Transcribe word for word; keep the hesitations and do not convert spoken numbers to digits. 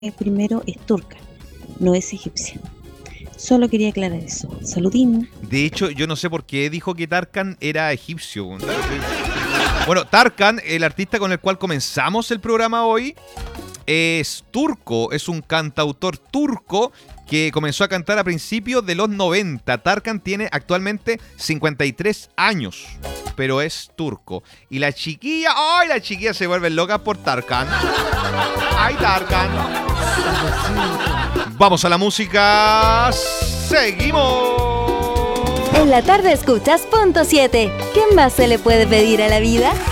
eh, primero es turca, no es egipcia. Solo quería aclarar eso. Saludín. De hecho, yo no sé por qué dijo que Tarkan era egipcio. Bueno, Tarkan, el artista con el cual comenzamos el programa hoy, es turco, es un cantautor turco que comenzó a cantar a principios de los noventa. Tarkan tiene actualmente cincuenta y tres años, pero es turco. Y la chiquilla, ¡ay! La chiquilla se vuelve loca por Tarkan. ¡Ay, Tarkan! Vamos a la música. ¡Seguimos! En la tarde escuchas Punto siete. ¿Qué más se le puede pedir a la vida?